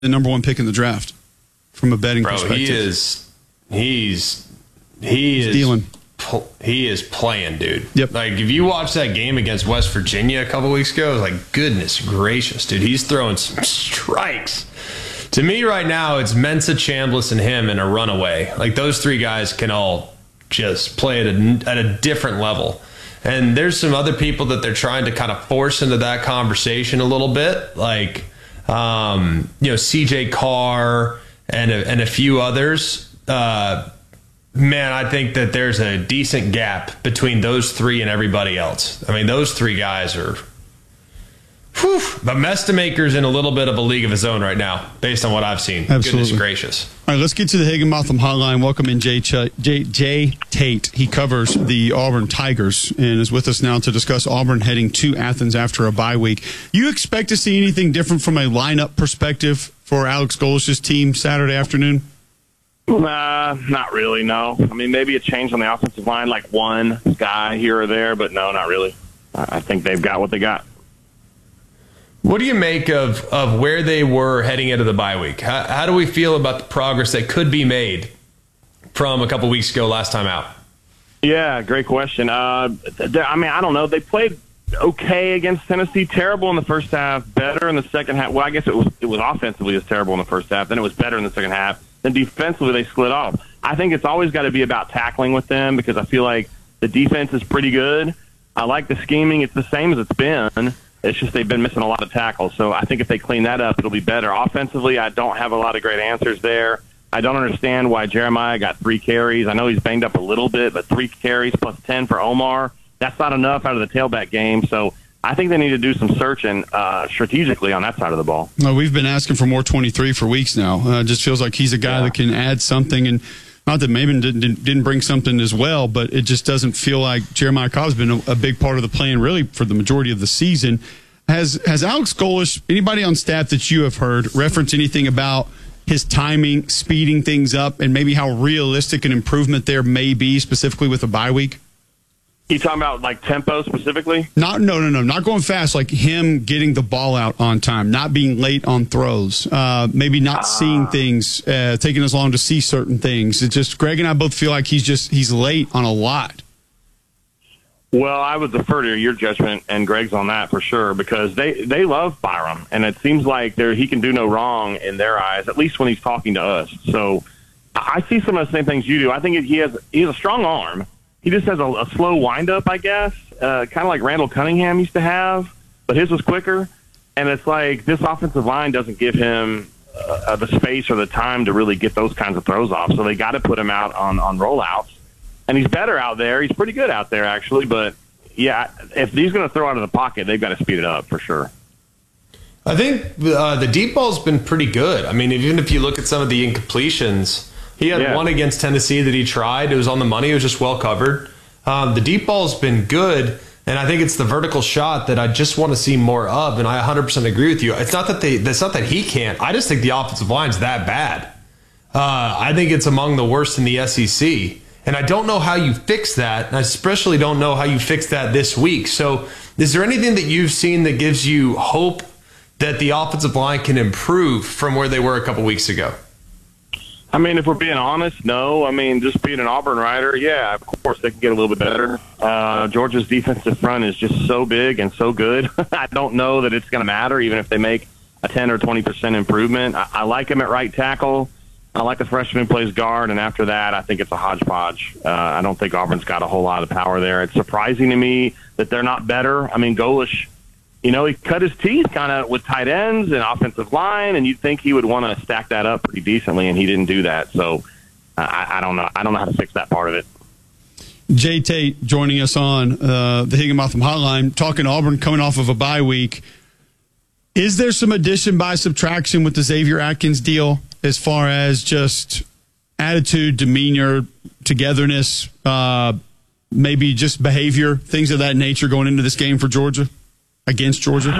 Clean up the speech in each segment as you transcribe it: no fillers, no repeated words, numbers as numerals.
the number one pick in the draft from a betting perspective. He's dealing. He is playing, dude. Yep. Like, if you watch that game against West Virginia a couple weeks ago, it was like, goodness gracious, dude. He's throwing some strikes. To me right now, it's Mensah, Chambliss, and him in a runaway. Like, those three guys can all just play at a different level. And there's some other people that they're trying to kind of force into that conversation a little bit, like CJ Carr and a few others. Man, I think that there's a decent gap between those three and everybody else. I mean, those three guys are... Whew, but Mestamaker's in a little bit of a league of his own right now, based on what I've seen. Absolutely. Goodness gracious. All right, let's get to the Higginbotham Hotline. Welcome in Jay Tate. He covers the Auburn Tigers and is with us now to discuss Auburn heading to Athens after a bye week. You expect to see anything different from a lineup perspective for Alex Golish's team Saturday afternoon? Not really, no. I mean, maybe a change on the offensive line, like one guy here or there, but no, not really. I think they've got what they got. What do you make of where they were heading into the bye week? How do we feel about the progress that could be made from a couple weeks ago last time out? Yeah, great question. I mean, I don't know. They played okay against Tennessee, terrible in the first half, better in the second half. Well, I guess it was offensively it was terrible in the first half. Then it was better in the second half. Then defensively they split off. I think it's always got to be about tackling with them because I feel like the defense is pretty good. I like the scheming. It's the same as it's been. It's just they've been missing a lot of tackles. So I think if they clean that up, it'll be better. Offensively, I don't have a lot of great answers there. I don't understand why Jeremiah got 3 carries. I know he's banged up a little bit, but 3 carries plus 10 for Omar, that's not enough out of the tailback game. So I think they need to do some searching strategically on that side of the ball. No, we've been asking for more 23 for weeks now. It just feels like he's a guy that can add something. And not that Maven didn't bring something as well, but it just doesn't feel like Jeremiah Cobb's been a big part of the plan really for the majority of the season. Has Alex Golesh, anybody on staff that you have heard, reference anything about his timing, speeding things up, and maybe how realistic an improvement there may be, specifically with a bye week? You talking about like tempo specifically? No, not going fast. Like him getting the ball out on time, not being late on throws, maybe not seeing things, taking as long to see certain things. It's just Greg and I both feel like he's late on a lot. Well, I would defer to your judgment and Greg's on that for sure because they love Byram, and it seems like he can do no wrong in their eyes, at least when he's talking to us. So I see some of the same things you do. I think he has a strong arm. He just has a slow windup, I guess, kind of like Randall Cunningham used to have, but his was quicker. And it's like this offensive line doesn't give him the space or the time to really get those kinds of throws off. So they got to put him out on rollouts. And he's better out there. He's pretty good out there, actually. But, yeah, if he's going to throw out of the pocket, they've got to speed it up for sure. I think the deep ball's been pretty good. I mean, even if you look at some of the incompletions, he had one against Tennessee that he tried. It was on the money. It was just well covered. The deep ball's been good, and I think it's the vertical shot that I just want to see more of, and I 100% agree with you. It's not that he can't. I just think the offensive line's that bad. I think it's among the worst in the SEC. And I don't know how you fix that. And I especially don't know how you fix that this week. So is there anything that you've seen that gives you hope that the offensive line can improve from where they were a couple weeks ago? I mean, if we're being honest, no. I mean, just being an Auburn writer, yeah, of course they can get a little bit better. Georgia's defensive front is just so big and so good. I don't know that it's going to matter even if they make a 10 or 20% improvement. I like him at right tackle. I like the freshman who plays guard, and after that, I think it's a hodgepodge. I don't think Auburn's got a whole lot of power there. It's surprising to me that they're not better. I mean, Golesh, he cut his teeth kind of with tight ends and offensive line, and you'd think he would want to stack that up pretty decently, and he didn't do that. So I don't know. I don't know how to fix that part of it. Jay Tate joining us on the Higginbotham Hotline, talking Auburn coming off of a bye week. Is there some addition by subtraction with the Xavier Atkins deal as far as just attitude, demeanor, togetherness, maybe just behavior, things of that nature going into this game for Georgia, against Georgia?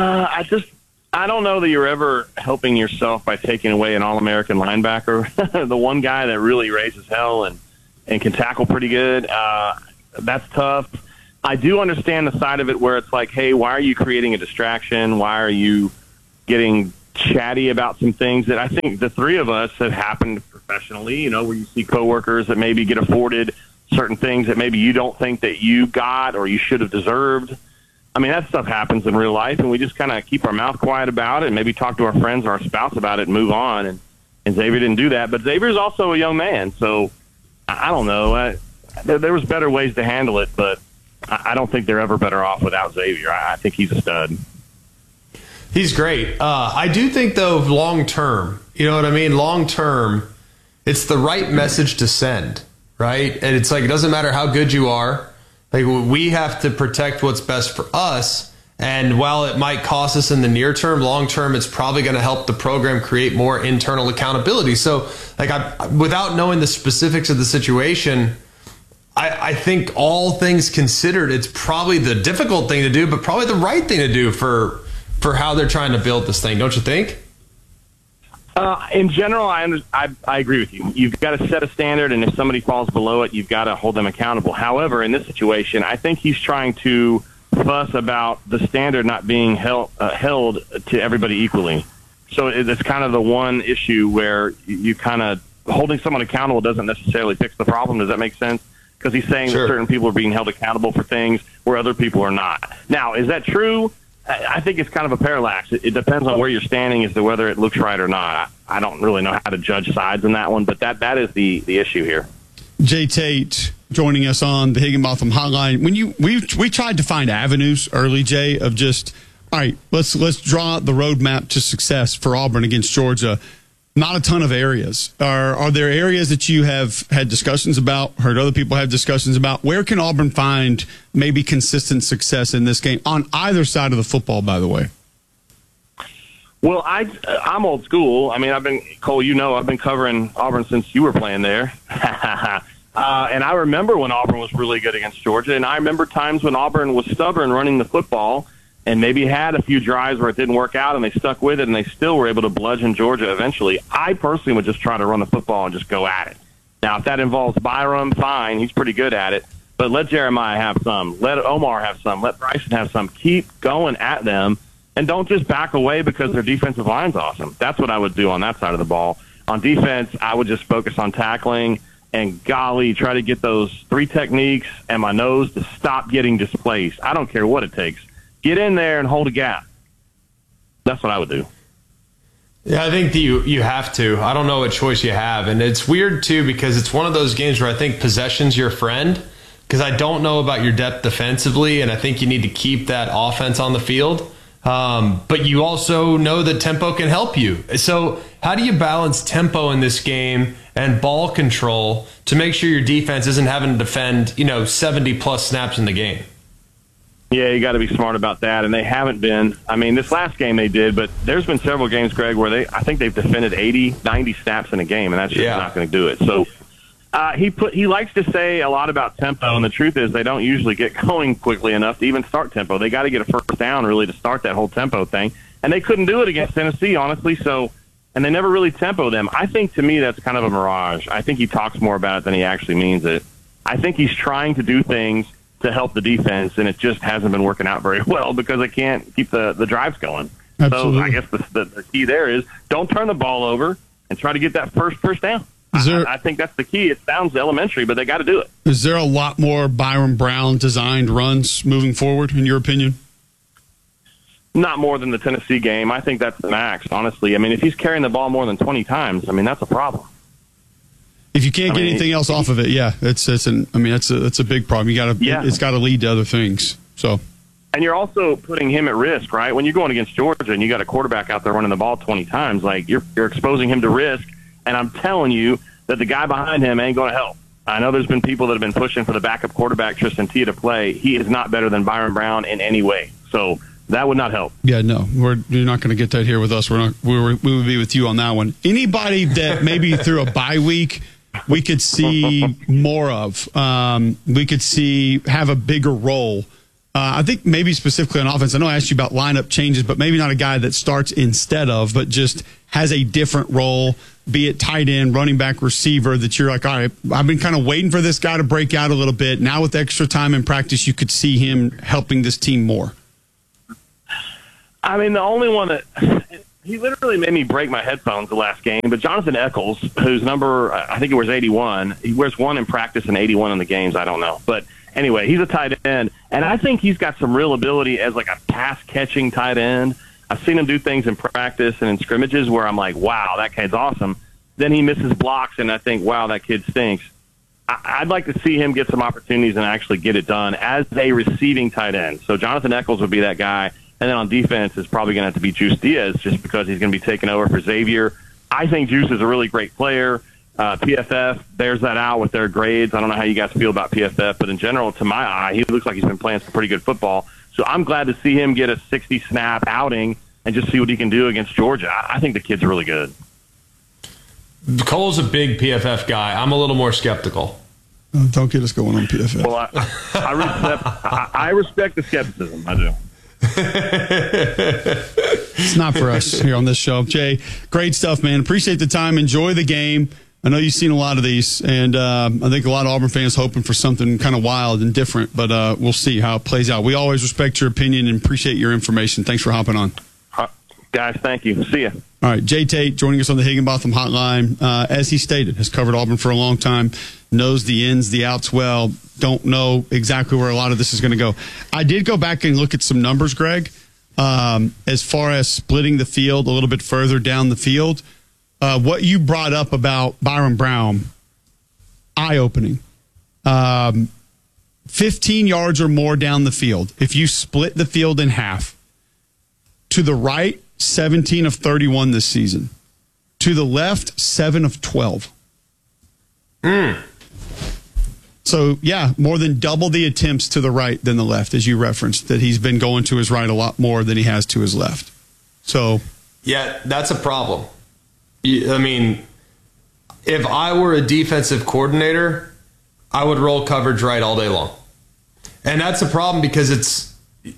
I don't know that you're ever helping yourself by taking away an All-American linebacker. The one guy that really raises hell and can tackle pretty good, that's tough. I do understand the side of it where it's like, hey, why are you creating a distraction? Why are you getting chatty about some things that I think the three of us have happened professionally, where you see coworkers that maybe get afforded certain things that maybe you don't think that you got or you should have deserved. I mean, that stuff happens in real life, and we just kind of keep our mouth quiet about it and maybe talk to our friends or our spouse about it and move on. And Xavier didn't do that. But Xavier's also a young man, so I don't know. There was better ways to handle it, but I don't think they're ever better off without Xavier. I think he's a stud. He's great. I do think, though, long term, you know what I mean? Long term, it's the right message to send, right? And it's like, it doesn't matter how good you are. Like, we have to protect what's best for us. And while it might cost us in the near term, long term, it's probably going to help the program create more internal accountability. So, like, without knowing the specifics of the situation, I think all things considered, it's probably the difficult thing to do, but probably the right thing to do for how they're trying to build this thing. Don't you think? In general, I agree with you. You've got to set a standard, and if somebody falls below it, you've got to hold them accountable. However, in this situation, I think he's trying to fuss about the standard not being held to everybody equally. So it's kind of the one issue where you kind of holding someone accountable doesn't necessarily fix the problem. Does that make sense? Because he's saying Sure. that certain people are being held accountable for things where other people are not. Now, is that true? I think it's kind of a parallax. It depends on where you're standing as to whether it looks right or not. I don't really know how to judge sides in that one, but that is the issue here. Jay Tate joining us on the Higginbotham Hotline. When we tried to find avenues early, Jay, of just, all right, let's draw the roadmap to success for Auburn against Georgia. Not a ton of areas. Are there areas that you have had discussions about, heard other people have discussions about? Where can Auburn find maybe consistent success in this game on either side of the football, by the way? Well, I'm old school. I mean, Cole, I've been covering Auburn since you were playing there. And I remember when Auburn was really good against Georgia, and I remember times when Auburn was stubborn running the football and maybe had a few drives where it didn't work out and they stuck with it and they still were able to bludgeon Georgia eventually. I personally would just try to run the football and just go at it. Now, if that involves Byram, fine. He's pretty good at it. But let Jeremiah have some. Let Omar have some. Let Bryson have some. Keep going at them, and don't just back away because their defensive line's awesome. That's what I would do on that side of the ball. On defense, I would just focus on tackling and, golly, try to get those 3 techniques and my nose to stop getting displaced. I don't care what it takes. Get in there and hold a gap. That's what I would do. Yeah, I think that you have to. I don't know what choice you have. And it's weird, too, because it's one of those games where I think possession's your friend, because I don't know about your depth defensively, and I think you need to keep that offense on the field. But you also know that tempo can help you. So how do you balance tempo in this game and ball control to make sure your defense isn't having to defend, 70-plus snaps in the game? Yeah, you got to be smart about that, and they haven't been. I mean, this last game they did, but there's been several games, Greg, where I think they've defended 80, 90 snaps in a game, and that's just not going to do it. So he likes to say a lot about tempo, and the truth is they don't usually get going quickly enough to even start tempo. They got to get a first down, really, to start that whole tempo thing, and they couldn't do it against Tennessee, honestly, and they never really tempo them. I think, to me, that's kind of a mirage. I think he talks more about it than he actually means it. I think he's trying to do things to help the defense, and it just hasn't been working out very well because they can't keep the drives going. Absolutely. So I guess the key there is don't turn the ball over and try to get that first down. I think that's the key. It sounds elementary, but they got to do it. Is there a lot more Byram Brown designed runs moving forward, in your opinion? Not more than the Tennessee game. I think that's the max, honestly. I mean, if he's carrying the ball more than 20 times, that's a problem. If you can't get anything else off of it, yeah, it's a big problem. It's got to lead to other things. So, and you're also putting him at risk, right? When you're going against Georgia and you got a quarterback out there running the ball 20 times, like you're exposing him to risk. And I'm telling you that the guy behind him ain't going to help. I know there's been people that have been pushing for the backup quarterback Tristan Tia to play. He is not better than Byram Brown in any way. So that would not help. Yeah, no, you're not going to get that here with us. We would be with you on that one. Anybody that maybe through a bye week we could see more of. We could see have a bigger role. I think maybe specifically on offense. I know I asked you about lineup changes, but maybe not a guy that starts instead of, but just has a different role, be it tight end, running back, receiver, that you're like, all right, I've been kind of waiting for this guy to break out a little bit. Now with extra time in practice, you could see him helping this team more. I mean, the only one that he literally made me break my headphones the last game. But Jonathan Eccles, whose number, I think it was 81, he wears 1 in practice and 81 in the games. I don't know. But anyway, he's a tight end. And I think he's got some real ability as like a pass-catching tight end. I've seen him do things in practice and in scrimmages where I'm like, wow, that kid's awesome. Then he misses blocks, and I think, wow, that kid stinks. I'd like to see him get some opportunities and actually get it done as a receiving tight end. So Jonathan Eccles would be that guy. And then on defense, it's probably going to have to be Juice Diaz just because he's going to be taking over for Xavier. I think Juice is a really great player. PFF bears that out with their grades. I don't know how you guys feel about PFF, but in general, to my eye, he looks like he's been playing some pretty good football. So I'm glad to see him get a 60-snap outing and just see what he can do against Georgia. I think the kid's really good. Cole's a big PFF guy. I'm a little more skeptical. Don't get us going on PFF. Well, I respect the skepticism. I do. It's not for us here on this show. Jay, great stuff, man. Appreciate the time. Enjoy the game. I know you've seen a lot of these, and I think a lot of Auburn fans hoping for something kind of wild and different, but we'll see how it plays out. We always respect your opinion and appreciate your information. Thanks for hopping on. Guys, thank you. See ya. All right, Jay Tate joining us on the Higginbotham Hotline. As he stated, has covered Auburn for a long time, knows the ins, the outs well, don't know exactly where a lot of this is going to go. I did go back and look at some numbers, Greg, as far as splitting the field a little bit further down the field. What you brought up about Byron Brown, eye-opening. 15 yards or more down the field. If you split the field in half, to the right, 17 of 31 this season. To the left, 7 of 12. So, yeah, more than double the attempts to the right than the left, as you referenced, that he's been going to his right a lot more than he has to his left. So, yeah, that's a problem. I mean, if I were a defensive coordinator, I would roll coverage right all day long. And that's a problem because it's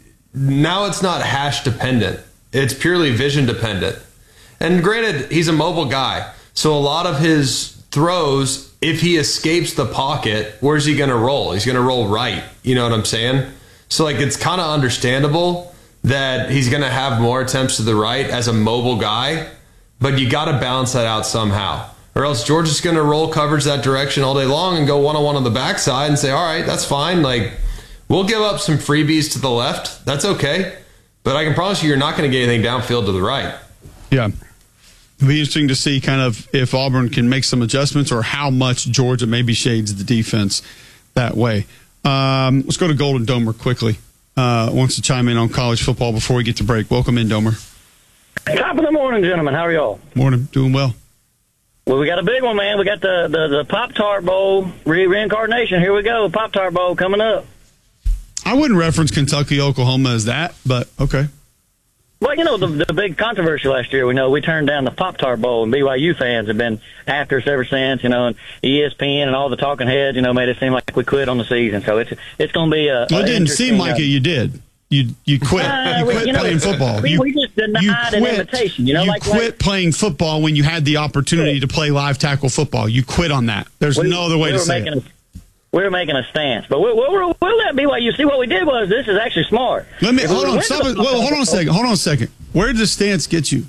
not hash dependent. It's purely vision dependent. And granted, he's a mobile guy. So a lot of his throws, if he escapes the pocket, where's he going to roll? He's going to roll right. You know what I'm saying? So like it's kind of understandable that he's going to have more attempts to the right as a mobile guy, but you got to balance that out somehow. Or else Georgia's going to roll coverage that direction all day long and go one-on-one on the backside and say, all right, that's fine. Like, we'll give up some freebies to the left. That's okay. But I can promise you're not going to get anything downfield to the right. Yeah. It'll be interesting to see kind of if Auburn can make some adjustments or how much Georgia maybe shades the defense that way. Let's go to Golden Domer quickly. Wants to chime in on college football before we get to break. Welcome in, Domer. Top of the morning, gentlemen. How are y'all? Morning. Doing well. Well, we got a big one, man. We got the Pop-Tart Bowl reincarnation. Here we go. Pop-Tart Bowl coming up. I wouldn't reference Kentucky, Oklahoma as that, but okay. Well, you know, the big controversy last year, we turned down the Pop-Tart Bowl, and BYU fans have been after us ever since, and ESPN and all the talking heads, made it seem like we quit on the season. So it's going to be a... Well, it didn't seem like it. You did. You quit. You quit playing football. We just denied an invitation. You quit playing football when you had the opportunity to play live tackle football. You quit on that. There's no other way to say it. We were making a stance, but we'll let BYU see. What we did was this is actually smart. Hold on a second. Where did the stance get you?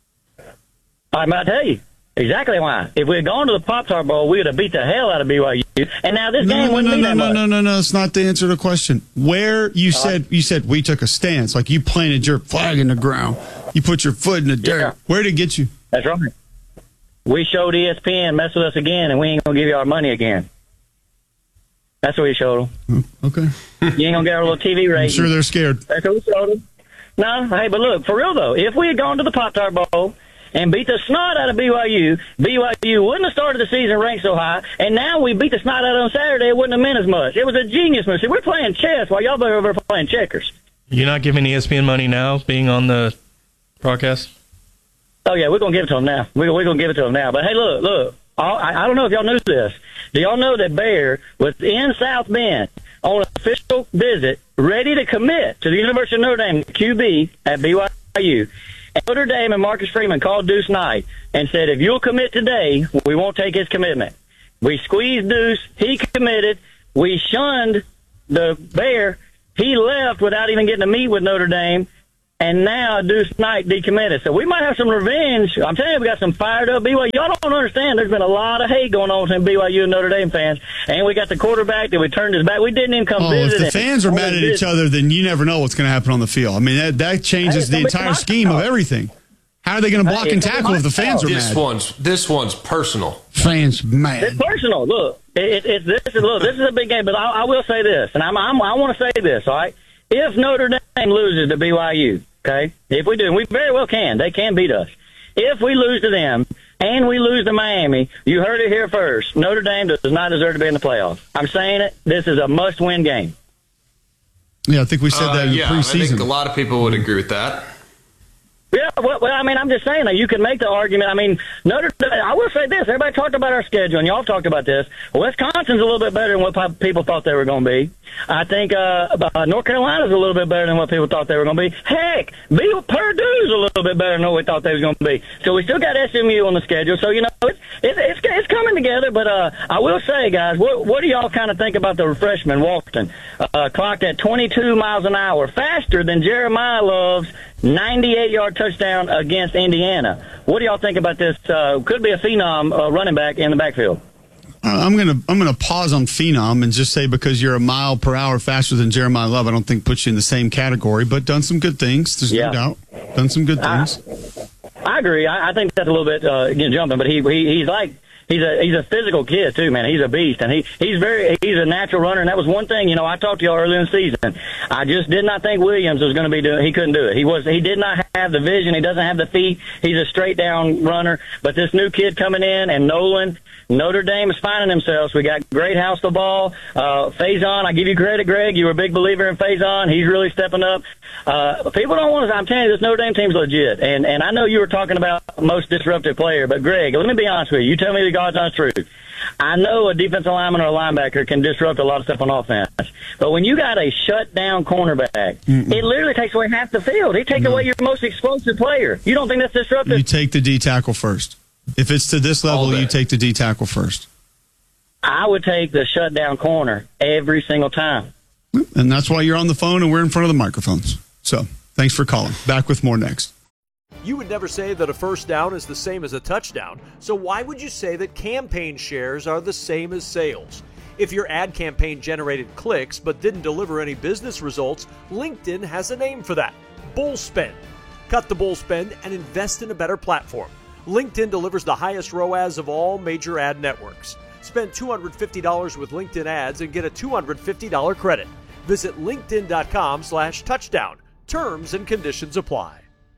I'm about to tell you exactly why. If we had gone to the Pop-Tart Bowl, we would have beat the hell out of BYU. And now this game wouldn't be that much. No. It's not the answer to the question. Where you said we took a stance, like you planted your flag in the ground, you put your foot in the dirt. Yeah. Where did it get you? That's right. We showed ESPN mess with us again, and we ain't gonna give you our money again. That's what we showed them. Okay. You ain't going to get our little TV rating. I'm sure they're scared. That's what we showed them. No, hey, but look, for real, though, if we had gone to the Pop-Tart Bowl and beat the snot out of BYU wouldn't have started the season ranked so high, and now we beat the snot out on Saturday, it wouldn't have meant as much. It was a genius move. See, we're playing chess while y'all are over playing checkers. You're not giving ESPN money now, being on the broadcast? Oh, yeah, we're going to give it to them now. We're going to give it to them now. But, hey, look. I don't know if y'all knew this. Do y'all know that Bear was in South Bend on an official visit, ready to commit to the University of Notre Dame QB at BYU? And Notre Dame and Marcus Freeman called Deuce Knight and said, if you'll commit today, we won't take his commitment. We squeezed Deuce. He committed. We shunned the Bear. He left without even getting to meet with Notre Dame. and now Deuce Knight decommitted. So we might have some revenge. I'm telling you, we got some fired up BYU. Y'all don't understand. There's been a lot of hate going on between BYU and Notre Dame fans. And we got the quarterback that we turned his back. We didn't even come visit him. If the fans are mad at each other, then you never know what's going to happen on the field. I mean, that changes the entire scheme of everything. How are they going to block and tackle if the fans are mad? This one's personal. Fans mad. It's personal. Look, this is a big game, but I will say this, and I want to say this, all right? If Notre Dame loses to BYU, okay, if we do, and we very well can, they can beat us. If we lose to them and we lose to Miami, you heard it here first, Notre Dame does not deserve to be in the playoffs. I'm saying it. This is a must-win game. Yeah, I think we said that in the preseason. I think a lot of people would agree with that. Yeah, well, I mean, I'm just saying that you can make the argument. I mean, I will say this. Everybody talked about our schedule, and y'all talked about this. Wisconsin's a little bit better than what people thought they were going to be. I think North Carolina's a little bit better than what people thought they were going to be. Heck, Purdue's a little bit better than what we thought they was going to be. So we still got SMU on the schedule. So, you know, it's coming together. But I will say, guys, what do y'all kind of think about the freshman, Walton? Clocked at 22 miles an hour, faster than Jeremiah Love's 98-yard touchdown against Indiana. What do y'all think about this? Could be a phenom running back in the backfield. I'm gonna pause on phenom and just say because you're a mile per hour faster than Jeremiah Love, I don't think puts you in the same category, but done some good things. There's no doubt. Done some good things. I agree. I think that's a little bit jumping, but he's like. He's a physical kid too, man. He's a beast, and he's a natural runner. And that was one thing, you know. I talked to y'all earlier in the season. I just did not think Williams was going to be doing. He couldn't do it. He did not have the vision. He doesn't have the feet. He's a straight down runner. But this new kid coming in, and Nolan, Notre Dame is finding themselves. We got great house the ball. Faison, I give you credit, Greg. You were a big believer in Faison. He's really stepping up. People don't want to. I'm telling you, this Notre Dame team's legit. And I know you were talking about most disruptive player, but Greg, let me be honest with you. You tell me the God's honest truth. I know a defensive lineman or a linebacker can disrupt a lot of stuff on offense, but when you got a shut-down cornerback, it literally takes away half the field. He takes away your most explosive player. You don't think that's disruptive? You take the D tackle first. If it's to this level, you take the D tackle first. I would take the shut-down corner every single time. And that's why you're on the phone and we're in front of the microphones. So thanks for calling. Back with more next. You would never say that a first down is the same as a touchdown, so why would you say that campaign shares are the same as sales? If your ad campaign generated clicks but didn't deliver any business results, LinkedIn has a name for that: bull spend. Cut the bull spend and invest in a better platform. LinkedIn delivers the highest ROAS of all major ad networks. Spend $250 with LinkedIn ads and get a $250 credit. Visit linkedin.com/touchdown. Terms and conditions apply.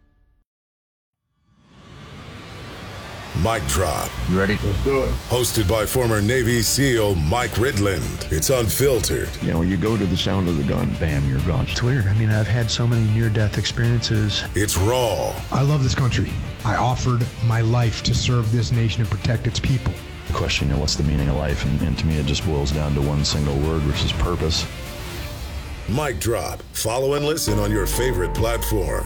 Mic Drop. You ready? Let's do it. Hosted by former Navy SEAL Mike Ridland. It's unfiltered. You know, when you go to the sound of the gun, bam, you're gone. It's weird. I mean, I've had so many near-death experiences. It's raw. I love this country. I offered my life to serve this nation and protect its people. The question, you know, what's the meaning of life? And to me, it just boils down to one single word, which is purpose. Mic Drop. Follow and listen on your favorite platform.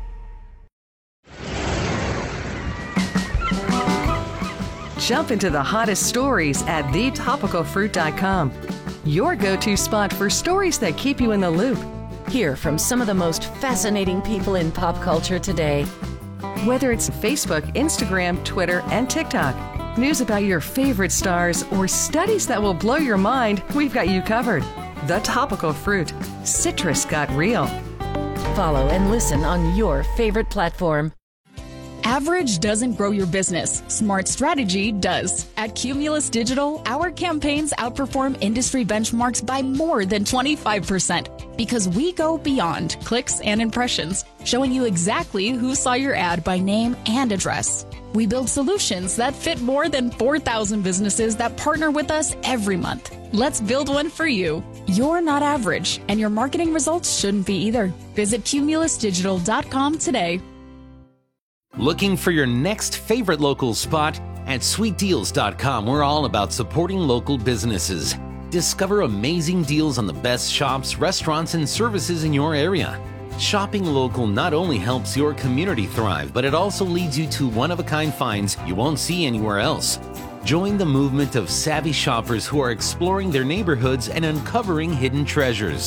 Jump into the hottest stories at thetopicalfruit.com. Your go-to spot for stories that keep you in the loop. Hear from some of the most fascinating people in pop culture today. Whether it's Facebook, Instagram, Twitter, and TikTok, news about your favorite stars, or studies that will blow your mind, we've got you covered. The Topical Fruit. Citrus got real. Follow and listen on your favorite platform. Average doesn't grow your business. Smart strategy does. At Cumulus Digital, our campaigns outperform industry benchmarks by more than 25% because we go beyond clicks and impressions, showing you exactly who saw your ad by name and address. We build solutions that fit more than 4,000 businesses that partner with us every month. Let's build one for you. You're not average, and your marketing results shouldn't be either. Visit cumulusdigital.com today. Looking for your next favorite local spot? At sweetdeals.com, we're all about supporting local businesses. Discover amazing deals on the best shops, restaurants, and services in your area. Shopping local not only helps your community thrive, but it also leads you to one-of-a-kind finds you won't see anywhere else. Join the movement of savvy shoppers who are exploring their neighborhoods and uncovering hidden treasures.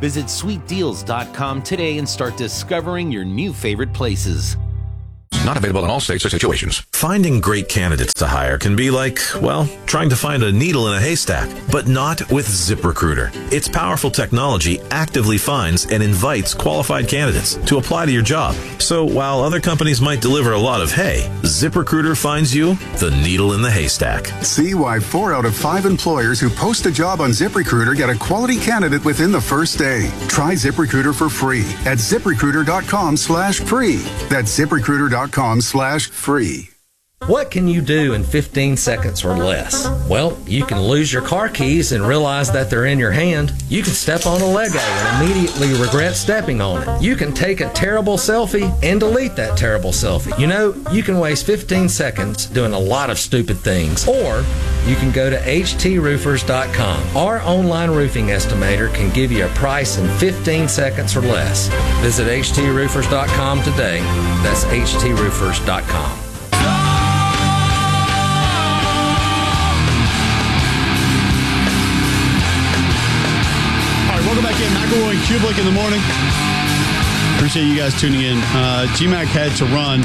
Visit sweetdeals.com today and start discovering your new favorite places. Not available in all states or situations. Finding great candidates to hire can be like, well, trying to find a needle in a haystack, but not with ZipRecruiter. Its powerful technology actively finds and invites qualified candidates to apply to your job. So while other companies might deliver a lot of hay, ZipRecruiter finds you the needle in the haystack. See why 4 out of 5 employers who post a job on ZipRecruiter get a quality candidate within the first day. Try ZipRecruiter for free at ZipRecruiter.com/free. That's ZipRecruiter.com/free. What can you do in 15 seconds or less? Well, you can lose your car keys and realize that they're in your hand. You can step on a Lego and immediately regret stepping on it. You can take a terrible selfie and delete that terrible selfie. You know, you can waste 15 seconds doing a lot of stupid things. Or you can go to HTRoofers.com. Our online roofing estimator can give you a price in 15 seconds or less. Visit HTRoofers.com today. That's HTRoofers.com. Welcome back in. McElroy and Kublik in the morning. Appreciate you guys tuning in. GMAC had to run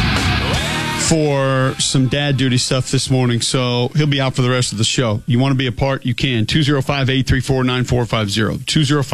for some dad duty stuff this morning, so he'll be out for the rest of the show. You want to be a part? You can. 205-834-9450.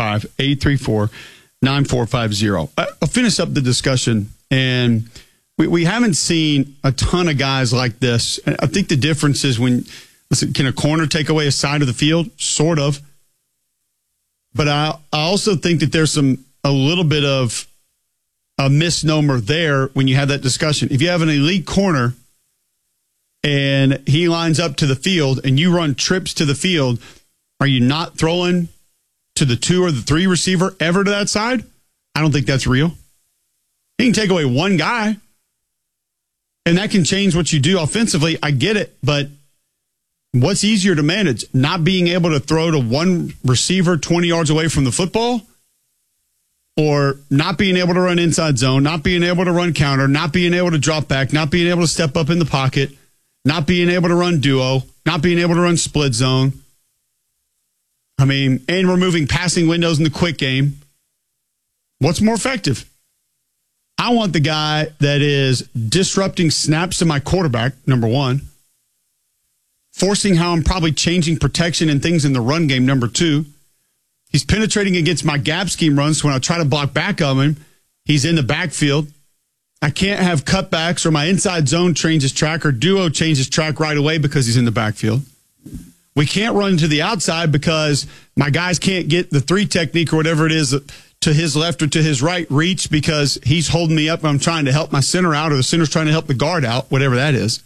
205-834-9450. I'll finish up the discussion, and we haven't seen a ton of guys like this. I think the difference is can a corner take away a side of the field? Sort of. But I also think that there's a little bit of a misnomer there when you have that discussion. If you have an elite corner and he lines up to the field and you run trips to the field, are you not throwing to the 2 or the 3 receiver ever to that side? I don't think that's real. You can take away one guy, and that can change what you do offensively. I get it, but what's easier to manage? Not being able to throw to one receiver 20 yards away from the football, or not being able to run inside zone, not being able to run counter, not being able to drop back, not being able to step up in the pocket, not being able to run duo, not being able to run split zone. I mean, and removing passing windows in the quick game. What's more effective? I want the guy that is disrupting snaps to my quarterback, number one. Forcing how I'm probably changing protection and things in the run game, number 2. He's penetrating against my gap scheme runs, so when I try to block back on him, he's in the backfield. I can't have cutbacks or my inside zone changes track or duo changes track right away because he's in the backfield. We can't run to the outside because my guys can't get the 3 technique or whatever it is to his left or to his right reach because he's holding me up and I'm trying to help my center out or the center's trying to help the guard out, whatever that is.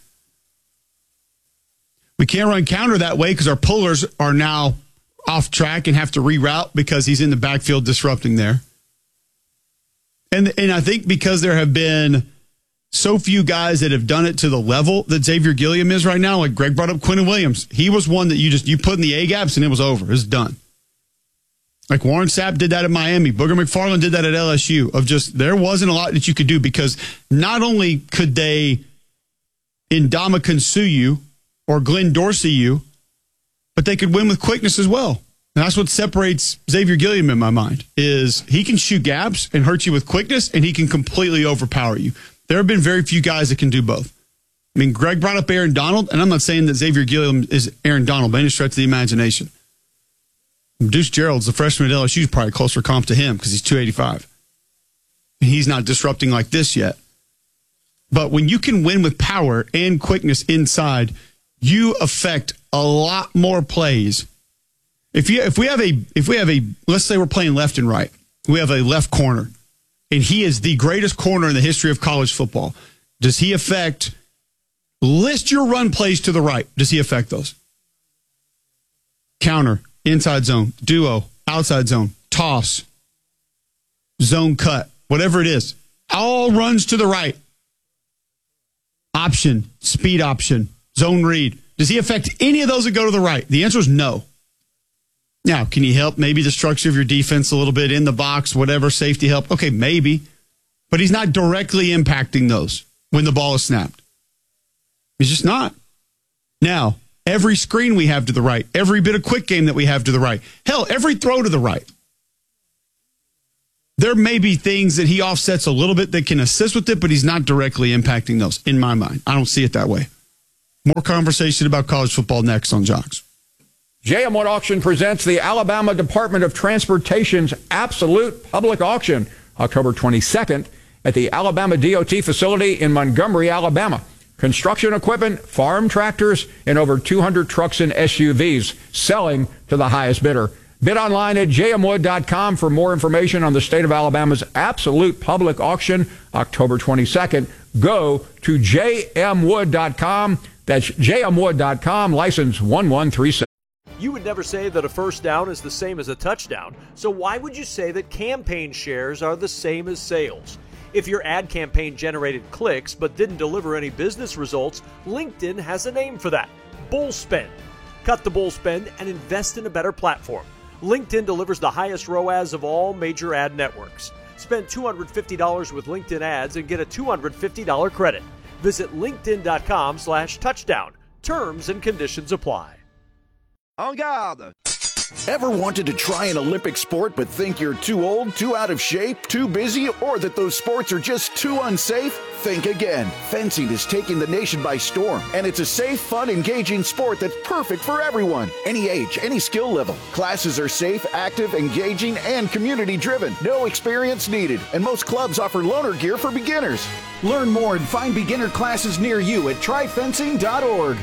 We can't run counter that way because our pullers are now off track and have to reroute because he's in the backfield disrupting there. And I think because there have been so few guys that have done it to the level that Xavier Gilliam is right now, like Greg brought up Quinnen Williams. He was one that you put in the A-gaps and it was over. It was done. Like Warren Sapp did that at Miami. Booger McFarland did that at LSU. There wasn't a lot that you could do because not only could they Ndamukong Suh you or Glenn Dorsey you, but they could win with quickness as well. And that's what separates Xavier Gilliam in my mind, is he can shoot gaps and hurt you with quickness, and he can completely overpower you. There have been very few guys that can do both. I mean, Greg brought up Aaron Donald, and I'm not saying that Xavier Gilliam is Aaron Donald by any stretch of the imagination. Deuce Gerald's the freshman at LSU is probably closer comp to him because he's 285. And he's not disrupting like this yet. But when you can win with power and quickness inside, you affect a lot more plays. If we have a let's say we're playing left and right, we have a left corner, and he is the greatest corner in the history of college football. Does he affect? List your run plays to the right. Does he affect those? Counter, inside zone, duo, outside zone, toss, zone cut, whatever it is. All runs to the right. Option, speed option, zone read. Does he affect any of those that go to the right? The answer is no. Now, can he help maybe the structure of your defense a little bit in the box, whatever, safety help? Okay, maybe. But he's not directly impacting those when the ball is snapped. He's just not. Now, every screen we have to the right, every bit of quick game that we have to the right, hell, every throw to the right. there may be things that he offsets a little bit that can assist with it, but he's not directly impacting those, in my mind. I don't see it that way. More conversation about college football next on Jocks. J.M. Wood Auction presents the Alabama Department of Transportation's Absolute Public Auction, October 22nd at the Alabama DOT facility in Montgomery, Alabama. Construction equipment, farm tractors, and over 200 trucks and SUVs selling to the highest bidder. Bid online at jmwood.com for more information on the state of Alabama's Absolute Public Auction, October 22nd. Go to jmwood.com. That's jmwood.com, license 1137. You would never say that a first down is the same as a touchdown, so why would you say that campaign shares are the same as sales? If your ad campaign generated clicks but didn't deliver any business results, LinkedIn has a name for that: bull spend. Cut the bull spend and invest in a better platform. LinkedIn delivers the highest ROAS of all major ad networks. Spend $250 with LinkedIn ads and get a $250 credit. Visit linkedin.com/touchdown. Terms and conditions apply. En garde! Ever wanted to try an Olympic sport but think you're too old, too out of shape, too busy, or that those sports are just too unsafe? Think again. Fencing is taking the nation by storm, and it's a safe, fun, engaging sport that's perfect for everyone. Any age, any skill level. Classes are safe, active, engaging, and community-driven. No experience needed, and most clubs offer loaner gear for beginners. Learn more and find beginner classes near you at tryfencing.org.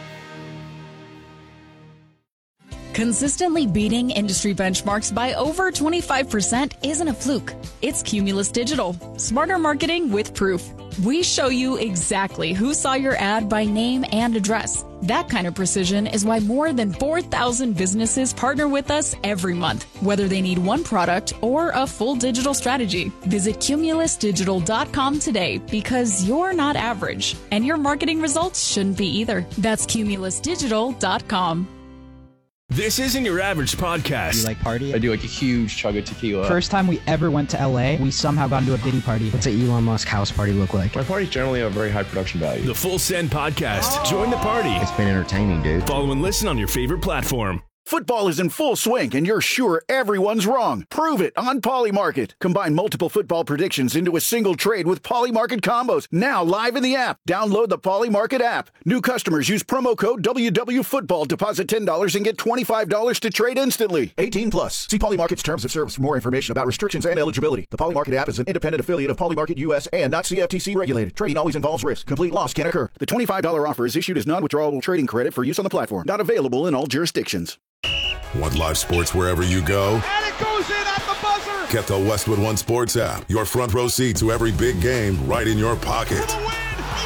Consistently beating industry benchmarks by over 25% isn't a fluke. It's Cumulus Digital. Smarter marketing with proof. We show you exactly who saw your ad by name and address. That kind of precision is why more than 4,000 businesses partner with us every month, whether they need one product or a full digital strategy. Visit cumulusdigital.com today, because you're not average, and your marketing results shouldn't be either. That's cumulusdigital.com. This isn't your average podcast. You like party? I do like a huge chug of tequila. First time we ever went to LA, we somehow got into a Diddy party. What's an Elon Musk house party look like? My parties generally have very high production value. The Full Send Podcast. Join the party. It's been entertaining, dude. Follow and listen on your favorite platform. Football is in full swing, and you're sure everyone's wrong. Prove it on Polymarket. Combine multiple football predictions into a single trade with Polymarket combos. Now live in the app. Download the Polymarket app. New customers use promo code WWFootball. Deposit $10 and get $25 to trade instantly. 18 plus. See Polymarket's terms of service for more information about restrictions and eligibility. The Polymarket app is an independent affiliate of Polymarket US and not CFTC regulated. Trading always involves risk. Complete loss can occur. The $25 offer is issued as non-withdrawable trading credit for use on the platform. Not available in all jurisdictions. Want live sports wherever you go? And it goes in at the buzzer! Get the Westwood One Sports app. Your front row seat to every big game right in your pocket. For the win!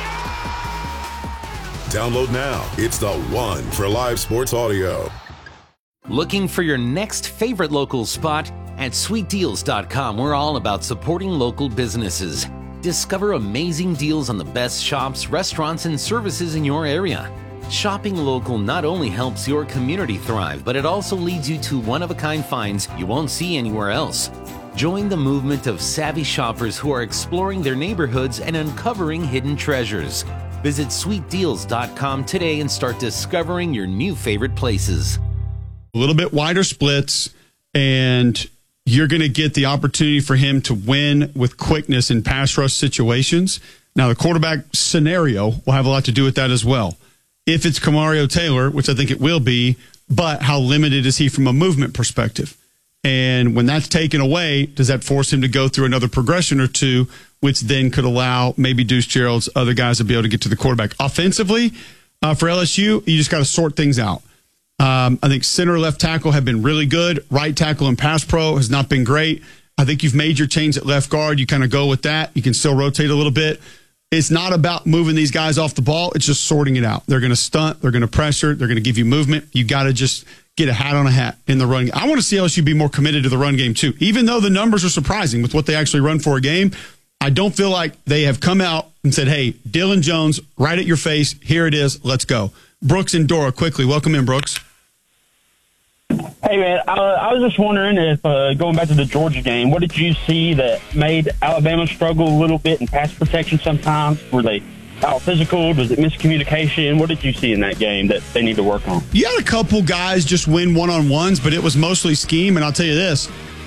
Yeah! Download now. It's the one for live sports audio. Looking for your next favorite local spot? At sweetdeals.com, we're all about supporting local businesses. Discover amazing deals on the best shops, restaurants, and services in your area. Shopping local not only helps your community thrive, but it also leads you to one-of-a-kind finds you won't see anywhere else. Join the movement of savvy shoppers who are exploring their neighborhoods and uncovering hidden treasures. Visit sweetdeals.com today and start discovering your new favorite places. A little bit wider splits, and you're going to get the opportunity for him to win with quickness in pass rush situations. Now, the quarterback scenario will have a lot to do with that as well. If it's Kamario Taylor, which I think it will be, but how limited is he from a movement perspective? And when that's taken away, does that force him to go through another progression or two, which then could allow maybe Deuce Gerald's other guys to be able to get to the quarterback? Offensively, for LSU, you just got to sort things out. I think center, left tackle have been really good. Right tackle and pass pro has not been great. I think you've made your change at left guard. You kind of go with that. You can still rotate a little bit. It's not about moving these guys off the ball. It's just sorting it out. They're going to stunt. They're going to pressure. They're going to give you movement. You got to just get a hat on a hat in the run game. I want to see LSU be more committed to the run game, too. Even though the numbers are surprising with what they actually run for a game, I don't feel like they have come out and said, hey, Dylan Jones, right at your face. Here it is. Let's go. Brooks and Dora, quickly. Welcome in, Brooks. Hey, man, I was just wondering if, going back to the Georgia game, what did you see that made Alabama struggle a little bit in pass protection sometimes? Were they out physical? Was it miscommunication? What did you see in that game that they need to work on? You had a couple guys just win one-on-ones, but it was mostly scheme. And I'll tell you this,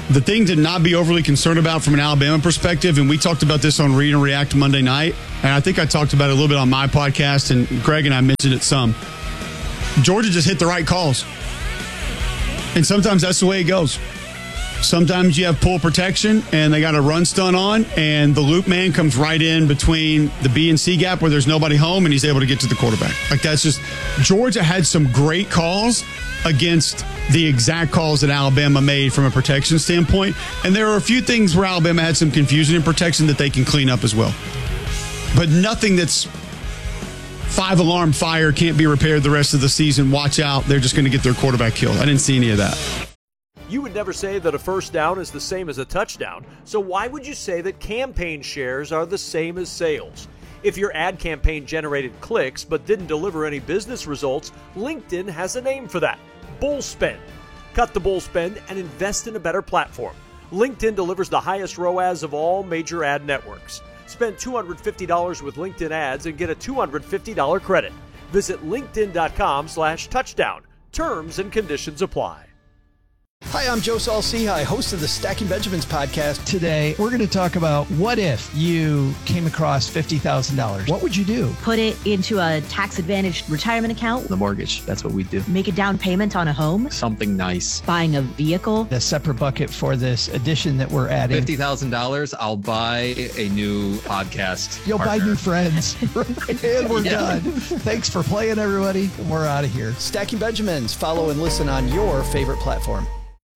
The thing to not be overly concerned about from an Alabama perspective, and we talked about this on Read and React Monday night, and I think I talked about it a little bit on my podcast, and Greg and I mentioned it some. Georgia just hit the right calls. And sometimes that's the way it goes. Sometimes you have pull protection, and they got a run stun on, and the loop man comes right in between the B and C gap where there's nobody home, and he's able to get to the quarterback. Like, that's just – Georgia had some great calls against the exact calls that Alabama made from a protection standpoint. And there are a few things where Alabama had some confusion in protection that they can clean up as well. But nothing that's 5-alarm fire, can't be repaired the rest of the season. Watch out. They're just going to get their quarterback killed. I didn't see any of that. You would never say that a first down is the same as a touchdown, so why would you say that campaign shares are the same as sales? If your ad campaign generated clicks but didn't deliver any business results, LinkedIn has a name for that: bull spend. Cut the bull spend and invest in a better platform. LinkedIn delivers the highest ROAS of all major ad networks. Spend $250 with LinkedIn ads and get a $250 credit. Visit linkedin.com/touchdown. Terms and conditions apply. Hi, I'm Joe Saul-Sehy, host of the Stacking Benjamins podcast. Today, we're going to talk about what if you came across $50,000. What would you do? Put it into a tax-advantaged retirement account. The mortgage, that's what we do. Make a down payment on a home. Something nice. Buying a vehicle. A separate bucket for this addition that we're adding. $50,000, I'll buy a new podcast. You'll partner. buy new friends. And we're done. Thanks for playing, everybody. And we're out of here. Stacking Benjamins. Follow and listen on your favorite platform.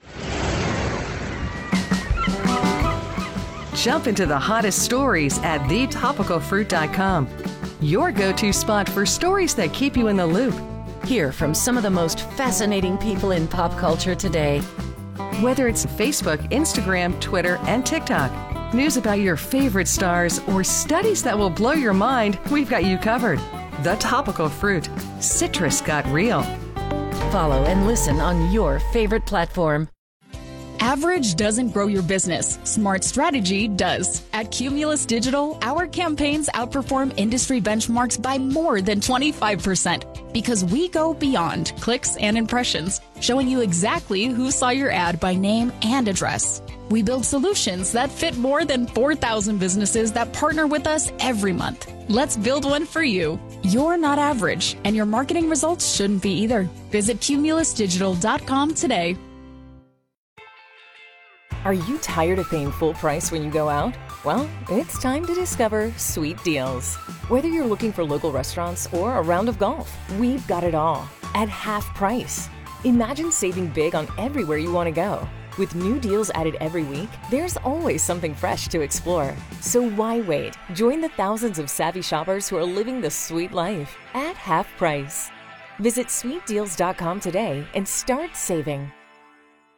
Jump into the hottest stories at thetopicalfruit.com. Your go-to spot for stories that keep you in the loop. Hear from some of the most fascinating people in pop culture today. Whether it's Facebook, Instagram, Twitter, and TikTok, news about your favorite stars, or studies that will blow your mind, we've got you covered. The Topical Fruit. Citrus got real. Follow and listen on your favorite platform. Average doesn't grow your business. Smart strategy does. At Cumulus Digital, our campaigns outperform industry benchmarks by more than 25% because we go beyond clicks and impressions, showing you exactly who saw your ad by name and address. We build solutions that fit more than 4,000 businesses that partner with us every month. Let's build one for you. You're not average, and your marketing results shouldn't be either. Visit cumulusdigital.com today. Are you tired of paying full price when you go out? Well, it's time to discover Sweet Deals. Whether you're looking for local restaurants or a round of golf, we've got it all at half price. Imagine saving big on everywhere you want to go. With new deals added every week, there's always something fresh to explore. So why wait? Join the thousands of savvy shoppers who are living the sweet life at half price. Visit sweetdeals.com today and start saving.